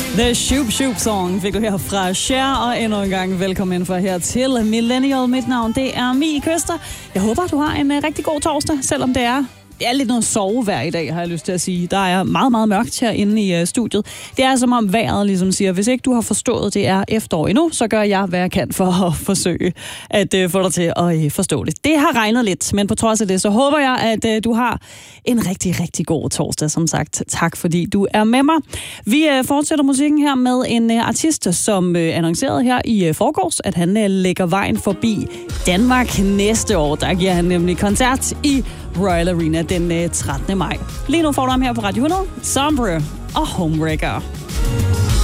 The Shoop Shoop Song fik du her fra Cher, og endnu en gang velkommen for her til Millennial. Mit navn, det er Mie Køster. Jeg håber, du har en rigtig god torsdag, selvom det er lidt noget sovevejr i dag, har jeg lyst til at sige. Der er meget, meget mørkt herinde i studiet. Det er som om vejret ligesom siger, hvis ikke du har forstået, det er efterår endnu, så gør jeg, hvad jeg kan for at forsøge at få dig til at forstå det. Det har regnet lidt, men på trods af det, så håber jeg, at du har en rigtig, rigtig god torsdag, som sagt. Tak, fordi du er med mig. Vi fortsætter musikken her med en artist, som annoncerede her i forgårs, at han lægger vejen forbi Danmark næste år. Der giver han nemlig koncert i Royal Arena den 13. maj. Lige nu får du ham her på Radio 100, Sombre og Homewrecker.